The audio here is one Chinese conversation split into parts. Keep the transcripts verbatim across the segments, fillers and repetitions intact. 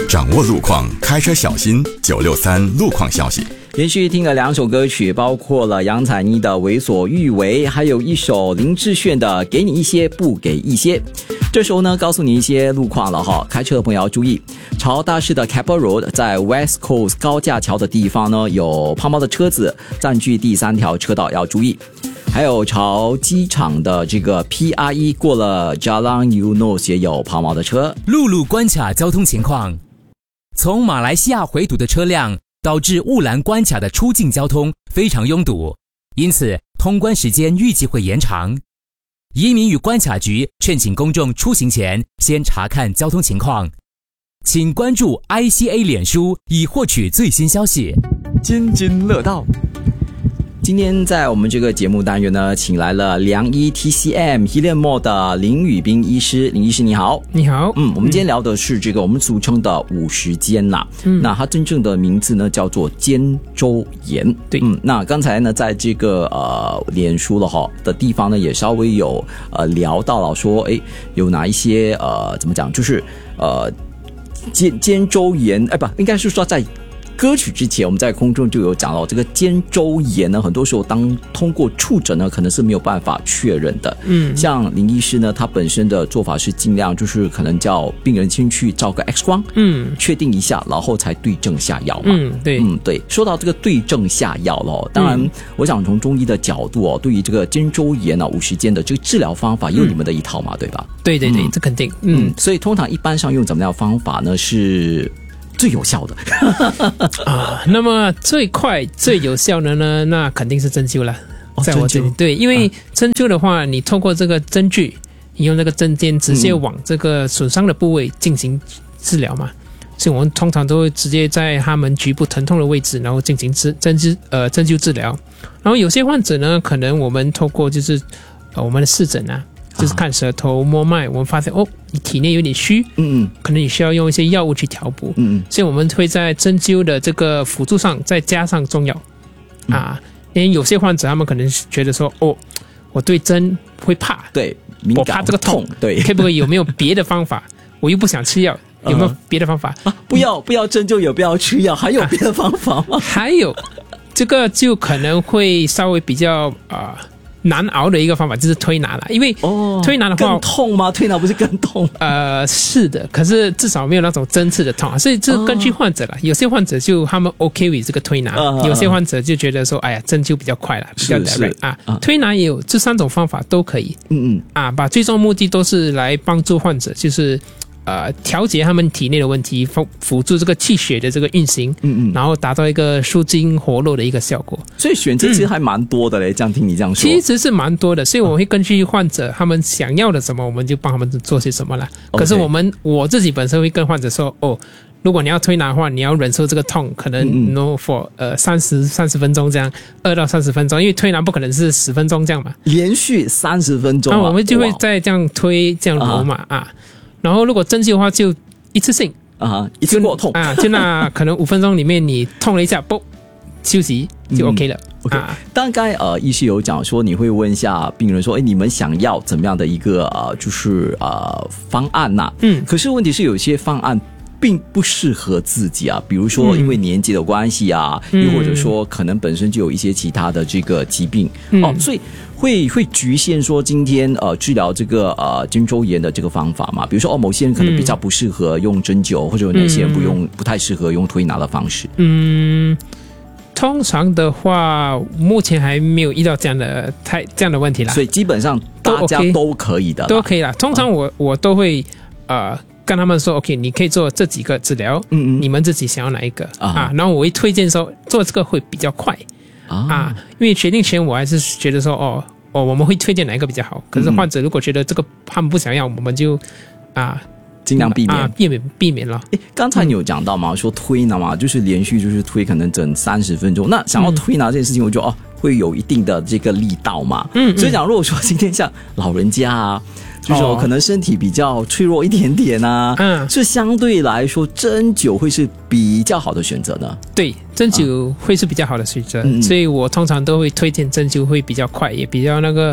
掌握路况，开车小心。九六三路况消息。 连续听了两首歌曲，包括了杨采妮的《为所欲为》，还有一首林志炫的《给你一些不给一些》。这时候呢，告诉你一些路况了哈，开车的朋友要注意。朝大市的 Keppel Road 在 West Coast 高架桥的地方呢，有抛锚的车子占据第三条车道，要注意。还有朝机场的这个 P R E 过了 Jalan Eunos 也有抛锚的车。 陆路关卡交通情况，从马来西亚回堵的车辆导致雾兰关卡的出境交通非常拥堵，因此通关时间预计会延长。移民与关卡局劝请公众出行前先查看交通情况，请关注 I C A 脸书以获取最新消息。 津津乐道。今天在我们这个节目单元呢，请来了良医 T C M Hillion Mall 的林宇彬医师。林医师你好。 你好。 嗯，我们今天聊的是这个我们俗称的五十肩啦。嗯，那它真正的名字呢叫做肩周炎。 对。 嗯，那刚才呢在这个呃脸书了哈的地方呢，也稍微有呃聊到了说，诶有哪一些呃怎么讲，就是呃肩肩周炎，哎不，应该是说在歌曲之前我们在空中就有讲到这个肩周炎呢，很多时候当通过触诊呢可能是没有办法确认的。嗯，像林医师呢他本身的做法是尽量就是可能叫病人先去照个 X 光，嗯，确定一下然后才对症下药嘛。 嗯，对， 嗯对。说到这个对症下药咯，当然、嗯、我想从中医的角度哦，对于这个肩周炎啊五十肩的这个治疗方法也有你们的一套嘛，嗯、对吧？ 对对对、嗯、这肯定。嗯， 所以通常一般上用怎么样的方法呢是最有效的啊？那么最快最有效的呢，那肯定是针灸了。 哦、 在我这里，对，因为针灸的话，你透过这个针具，你用那个针尖直接往这个损伤的部位进行治疗嘛，嗯、所以我们通常都会直接在他们局部疼痛的位置，然后进行针针灸呃针灸治疗。然后有些患者呢，可能我们透过就是呃我们的视诊啊。就是看舌头摸脉，我们发现哦，你体内有点虚，嗯嗯，可能你需要用一些药物去调补，嗯嗯，所以我们会在针灸的这个辅助上再加上中药，嗯、啊，因为有些患者他们可能觉得说，哦，我对针会怕， 对，敏感， 我怕这个痛， 对， 可不可以有没有别的方法？我又不想吃药，有没有别的方法？ 啊、不要不要针灸，也不要吃药，还有别的方法吗？ 啊、还有，这个就可能会稍微比较啊。呃难熬的一个方法就是推拿了，因为推拿的话、 哦、更痛吗？推拿不是更痛？ 呃，是的，可是至少没有那种针刺的痛，所以这根据患者了。哦、有些患者就他们 OK with 这个推拿，呃、有些患者就觉得说，哎呀，针灸比较快了，比较 direct 啊。啊推拿也有这三种方法都可以，嗯嗯啊，把最终目的都是来帮助患者，就是。呃，调节他们体内的问题，辅助这个气血的这个运行，嗯嗯，然后达到一个舒筋活络的一个效果。 所以选择其实还蛮多的嘞，嗯、这样听你这样说， 其实是蛮多的。所以我会根据患者他们想要的什么，我们就帮他们做些什么了。可是我们我自己本身会跟患者说，哦，如果你要推拿的话，你要忍受这个痛，可能 no for 呃三十三十分钟这样，二到三十分钟，因为推拿不可能是十分钟这样嘛， 连续三十分钟、啊， 那、啊、我们就会再这样推这样揉嘛啊。啊然后如果针灸的话就一次性啊，一次过痛啊，就那可能五分钟里面你痛了一下，啵，休息就 OK 了。嗯 OK，、啊、大概呃，医师有讲说，你会问一下病人说，哎，你们想要怎么样的一个呃，就是呃方案呐、啊？嗯，可是问题是有些方案并不适合自己啊，比如说因为年纪的关系啊，嗯、又或者说可能本身就有一些其他的这个疾病、嗯、哦，所以会会局限说今天呃治疗这个呃肩周炎的这个方法嘛，比如说哦某些人可能比较不适合用针灸，嗯、或者有哪些人不用、嗯、不太适合用推拿的方式。 嗯。通常的话，目前还没有遇到这样的太这样的问题啦， 所以基本上大家都可以的， 都可以啦。通常我、啊、我都会呃跟他们说 ，OK， 你可以做这几个治疗，嗯嗯，你们自己想要哪一个 啊, 啊？然后我会推荐说做这个会比较快 啊, 啊，因为决定前我还是觉得说哦哦我们会推荐哪一个比较好。可是患者如果觉得这个他们不想要，我们就啊。 尽量避免、 啊、避免避免了。 诶，刚才你有讲到嘛，说推拿嘛，就是连续就是推可能整三十分钟。那想要推拿这件事情，我觉得、嗯、哦会有一定的这个力道嘛。嗯，所以讲如果说今天像老人家啊，就是说可能身体比较脆弱一点点啊，嗯，是相对来说针灸会是比较好的选择呢。 对，针灸会是比较好的选择、嗯，所以我通常都会推荐针灸会比较快，也比较那个。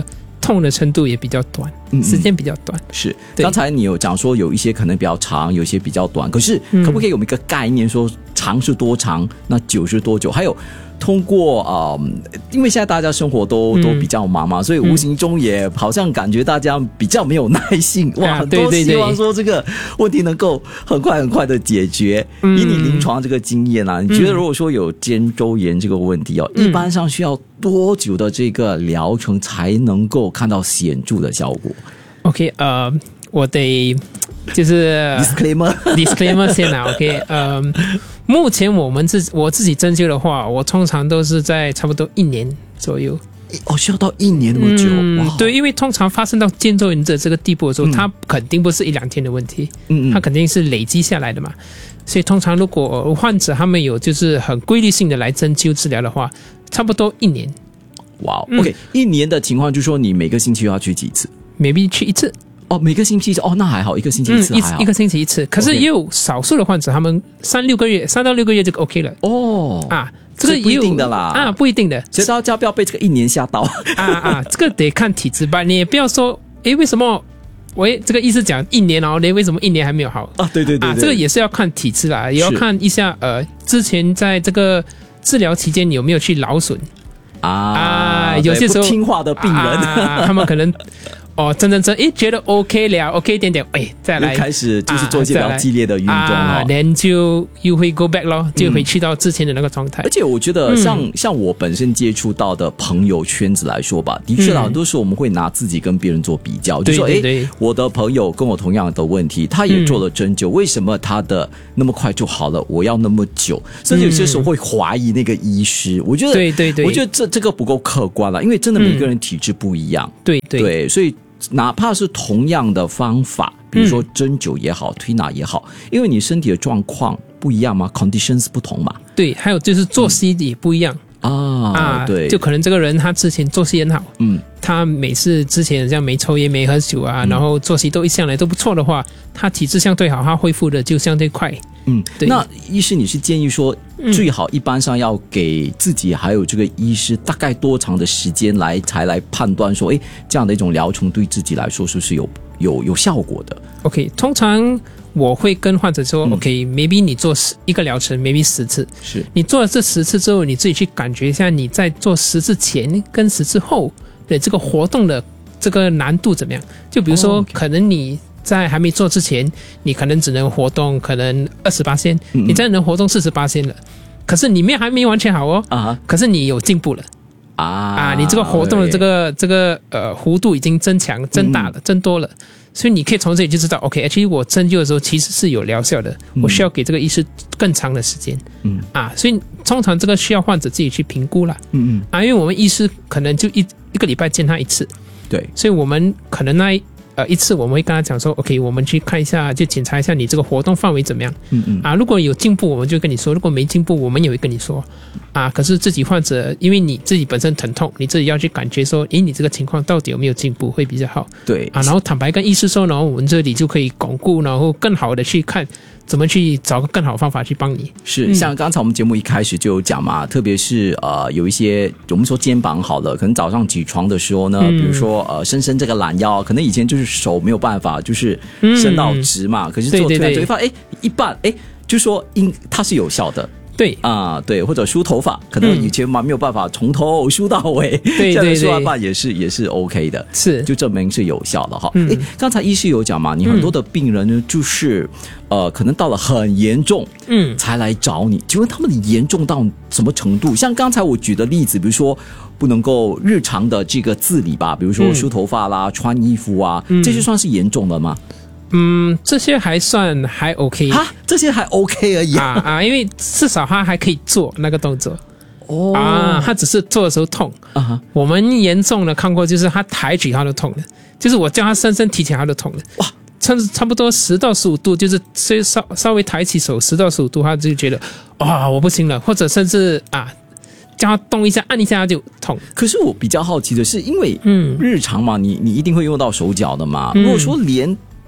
痛的程度也比较短， 嗯嗯时间比较短。 是， 对刚才你有讲说有一些可能比较长，有一些比较短，可是可不可以有一个概念说长是多长，那久是多久？还有通过呃，因为现在大家生活都、嗯、都比较忙嘛，所以无形中也好像感觉大家比较没有耐性，嗯、哇， 啊、 很多对对对希望说这个问题能够很快很快的解决。嗯、以你临床这个经验啊，你觉得如果说有肩周炎这个问题哦，嗯、一般上需要多久的这个疗程才能够看到显著的效果 ？OK， 呃，我得就是 disclaimer disclaimer 先啦 ，OK， 呃。目前我们自我自己针灸的话，我通常都是在差不多一年左右。 哦，需要到一年那么久？ 嗯哇， 对，因为通常发生到肩周炎的这个地步的时候，嗯、它肯定不是一两天的问题，嗯嗯，它肯定是累积下来的嘛。所以通常如果患者他们有就是很规律性的来针灸治疗的话，差不多一年。 哇、嗯、，OK， 一年的情况就是说你每个星期要去几次 ？maybe 去一次。 哦，每个星期哦，那还好，一个星期一次还好、 嗯、一, 一个星期一次。可是也有少数的患者，他们三六个月，三到六个月就 OK 了。 哦， 啊，这个也有不一定的啦， 啊，不一定的。 所以大家不要被这个一年吓到啊啊，这个得看体质吧。你也不要说，诶，为什么我这个医师讲一年哦，你为什么一年还没有好啊？对对 对, 对， 啊，这个也是要看体质啦，也要看一下呃，之前在这个治疗期间你有没有去劳损啊啊？有些时候不听话的病人， 啊、他们可能。哦，真真真，诶，觉得 OK 了 ，OK 一点点，诶，再来开始就是做一些比较激烈的运动啊，然后就又会 go back 咯，就回去到之前的那个状态。 而且我觉得像、嗯、像我本身接触到的朋友圈子来说吧，的确啦，很多时候我们会拿自己跟别人做比较， 嗯、 就说诶， 我的朋友跟我同样的问题，他也做了针灸，嗯、为什么他的那么快就好了，我要那么久？甚至有些时候会怀疑那个医师。我觉得， 对对对， 我觉得这这个不够客观了，因为真的每个人体质不一样。 嗯、对对对，所以。哪怕是同样的方法，比如说针灸也好、嗯、推拿也好，因为你身体的状况不一样嘛 ，conditions 不同嘛。 对，还有就是作息也不一样、 嗯、啊, 啊，对， 就可能这个人他之前作息很好，嗯，他每次之前像没抽烟、没喝酒啊，嗯、然后作息都一向来都不错的话，他体质相对好，他恢复的就相对快。 嗯，对。那医师，你是建议说，最好一般上要给自己还有这个医师大概多长的时间来才来判断说，哎，这样的一种疗程对自己来说是不是有有有效果的 ？OK， 通常我会跟患者说、嗯、，OK，maybe、okay, 你做一个疗程 ，maybe 十次， 是你做了这十次之后，你自己去感觉一下，你在做十次前跟十次后的这个活动的这个难度怎么样？就比如说，哦 okay、可能你。在还没做之前，你可能只能活动可能二十八仙，你再能活动四十八仙了，可是你没还没完全好哦，啊，可是你有进步了啊啊，你这个活动的这个这个呃弧度已经增强、增大了、嗯、增多了，所以你可以从这里就知道 ，OK， 其实我针灸的时候其实是有疗效的，嗯、我需要给这个医师更长的时间，嗯啊，所以通常这个需要患者自己去评估啦，嗯嗯啊，因为我们医师可能就一一个礼拜见他一次， 对， 所以我们可能那一。呃，一次我们会跟他讲说 ，OK， 我们去看一下，就检查一下你这个活动范围怎么样。嗯嗯。啊，如果有进步，我们就跟你说；如果没进步，我们也会跟你说。啊，可是自己患者，因为你自己本身疼痛，你自己要去感觉说，诶，你这个情况到底有没有进步，会比较好。 对。 啊，然后坦白跟医师说，然后我们这里就可以巩固，然后更好的去看怎么去找个更好的方法去帮你。 是，像刚才我们节目一开始就有讲嘛，特别是呃有一些我们说肩膀好了，可能早上起床的时候呢，嗯、比如说呃伸伸这个懒腰，可能以前就是手没有办法就是伸到直嘛，嗯、可是做推拿就会发现，哎，一半哎，就说应它是有效的。 对啊，对，或者梳头发，可能以前嘛没有办法从头梳到尾， 对对对， 梳完发也是也是 OK 的， 是就证明是有效的哈。嗯，诶，刚才医师有讲嘛，你很多的病人呢，就是、嗯、呃，可能到了很严重，嗯，才来找你。请问他们的严重到什么程度？像刚才我举的例子，比如说不能够日常的这个自理吧，比如说梳头发啦、嗯、穿衣服啊，嗯、这些算是严重的吗？ 嗯，这些还算还 OK 哈，这些还 OK 而已啊啊，因为至少他还可以做那个动作哦啊，他只是做的时候痛啊。我们严重的看过，就是他抬举他都痛了，就是我叫他深深提起他都痛了，哇，差差不多十到十五度，就是稍稍微抬起手十到十五度，他就觉得哇我不行了，或者甚至啊。叫他动一下按一下他就痛。 可是我比较好奇的是，因为嗯日常嘛，你你一定会用到手脚的嘛、嗯、如果说连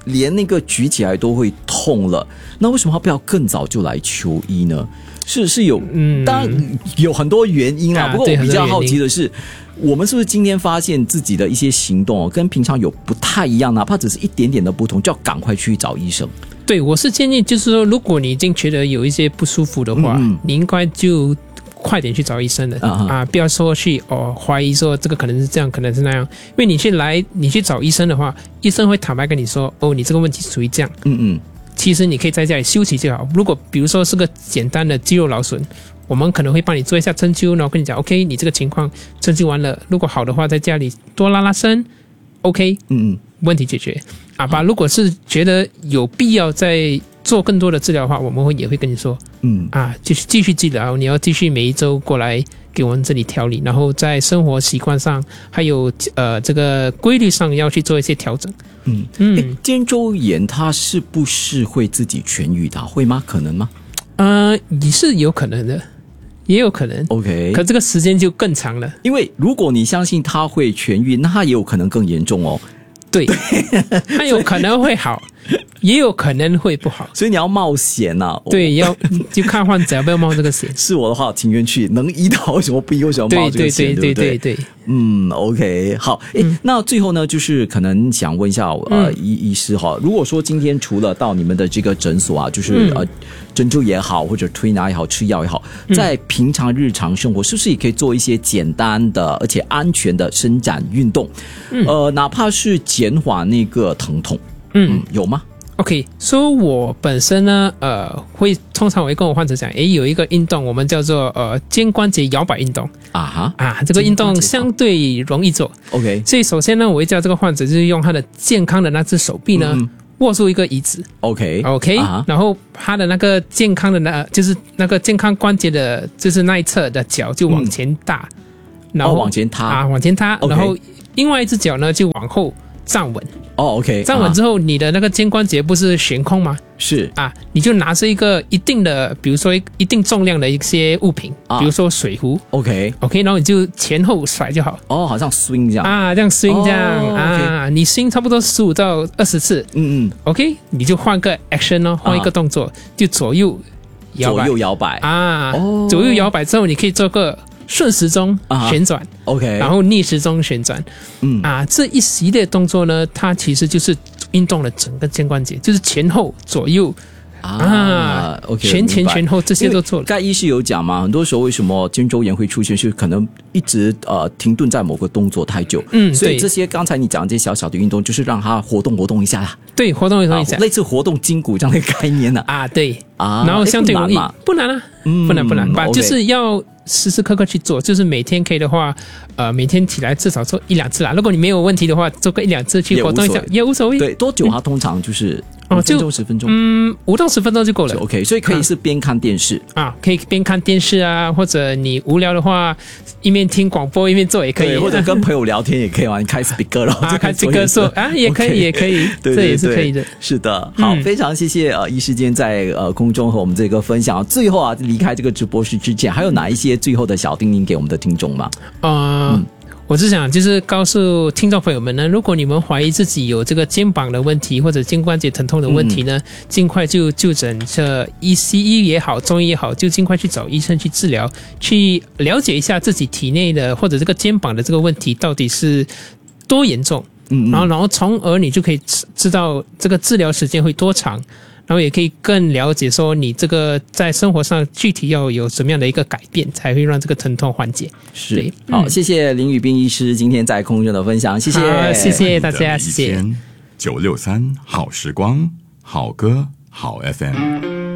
连那个举起来都会痛了，那为什么他不要更早就来求医呢？是是有，嗯，当然有很多原因啦。啊、不过我比较好奇的是，我们是不是今天发现自己的一些行动哦，跟平常有不太一样，哪怕只是一点点的不同，就要赶快去找医生。 对，我是建议，就是说，如果你已经觉得有一些不舒服的话，嗯、你应该就快点去找医生了、uh huh. 啊！不要说去哦怀疑说这个可能是这样，可能是那样，因为你去来你去找医生的话，医生会坦白跟你说，哦，你这个问题属于这样，嗯嗯。其实你可以在家里休息就好。如果比如说是个简单的肌肉劳损，我们可能会帮你做一下针灸，然后跟你讲 OK， 你这个情况针灸完了，如果好的话，在家里多拉拉伸 OK， 嗯，问题解决啊吧。如果是觉得有必要再做更多的治疗的话，我们会也会跟你说，嗯啊，就是继续治疗，你要继续每一周过来给我们这里调理，然后在生活习惯上还有呃这个规律上要去做一些调整。 嗯嗯，肩周炎它是不是会自己痊愈的？会吗？可能吗？ 呃，也是有可能的，也有可能。 OK， 可这个时间就更长了。 因为如果你相信它会痊愈，那它也有可能更严重哦。 对，它有可能会好，也有可能会不好， 所以你要冒险呐、啊。 对，要就看患者要不要冒这个险。 是我的话，情愿去，能医到为什么不医？为什么冒这个险？ 对对对对对对对。 嗯 ，OK， 好，诶、嗯，那最后呢，就是可能想问一下呃，医、嗯、医师哈，如果说今天除了到你们的这个诊所啊，就是、嗯、呃针灸也好，或者推拿也好，吃药也好，在平常日常生活，是不是也可以做一些简单的而且安全的伸展运动？嗯、呃，哪怕是减缓那个疼痛，嗯，嗯有吗 ？OK， 所以我本身呢，呃，会通常我会跟我患者讲，诶，有一个运动，我们叫做呃肩关节摇摆运动啊哈啊，这个运动相对容易做。OK， 所以首先呢，我会叫这个患者就是用他的健康的那只手臂呢、嗯、握住一个椅子。OK OK，、啊、然后他的那个健康的那，就是那个健康关节的，就是那一侧的脚就往前搭，嗯、然后、 哦、往前踏啊，往前踏， okay. 然后另外一只脚呢就往后站稳。 哦 ，OK， 站稳之后，你的那个肩关节不是悬空吗？ 是啊， 你就拿着一个一定的，比如说一定重量的一些物品，啊、比如说水壶 ，OK OK， 然后你就前后甩就好。 哦，好像 swing 这样啊，这样 swing 这样、哦、啊， okay. 你 swing 差不多十五到二十次，嗯嗯 ，OK， 你就换个 action 哦，换一个动作，啊、就左右摇摆， 左右摇摆啊，哦、左右摇摆之后，你可以做个顺时钟旋转、啊、 ，OK， 然后逆时钟旋转，嗯啊，这一系列动作呢，它其实就是运动了整个肩关节，就是前后左右啊, 啊 ，OK， 前前前后这些都做了。 盖医师有讲嘛，很多时候为什么肩周炎会出现，是可能一直呃停顿在某个动作太久，嗯，所以这些刚才你讲的这些小小的运动，就是让它活动活动一下啦， 对，活动活动一下， 啊、类似活动筋骨这样的概念呢、 啊，啊，对啊，然后相对容易，不难啊，嗯、不难不难吧， okay. 就是要时时刻刻去做，就是每天可以的话，呃，每天起来至少做一两次啦。如果你没有问题的话，做个一两次去活动一下也无所谓。 对，多久啊？嗯、通常就是五分钟、十分钟， 嗯，五到十分钟就够了。 OK， 所以可以是边看电视啊, 啊，可以边看电视啊，或者你无聊的话，一面听广播一面做也可以， 或者跟朋友聊天也可以嘛。你开 speaker 然后啊，开 speaker 做啊，也可以， okay, 也可以， 对对对， 这也是可以的。 是的，好，嗯、非常谢谢呃医师今天在呃空中和我们这个分享。最后啊，离开这个直播室之前，还有哪一些最后的小叮咛给我们的听众吗？ 呃、嗯，我只想就是告诉听众朋友们呢，如果你们怀疑自己有这个肩膀的问题或者肩关节疼痛的问题呢，嗯、尽快就就诊这医西医也好，中医也好，就尽快去找医生去治疗，去了解一下自己体内的或者这个肩膀的这个问题到底是多严重，嗯，然后然后从而你就可以知道这个治疗时间会多长。然后也可以更了解说你这个在生活上具体要有什么样的一个改变，才会让这个疼痛缓解。 是，好，嗯、谢谢林宇彬医师今天在空中的分享，谢谢， 谢谢大家，谢谢。 九六三好时光，好歌好 F M。